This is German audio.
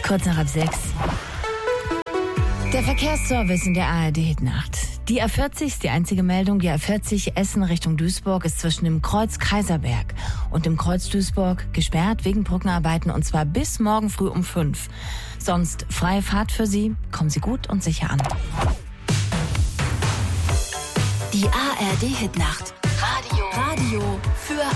Kurz nach halb 6. Der Verkehrsservice in der ARD-Hitnacht. Die A40 ist die einzige Meldung. Die A40 Essen Richtung Duisburg ist zwischen dem Kreuz Kaiserberg und dem Kreuz Duisburg gesperrt wegen Brückenarbeiten, und zwar bis morgen früh um 5. Sonst freie Fahrt für Sie. Kommen Sie gut und sicher an. Die ARD-Hitnacht. Radio für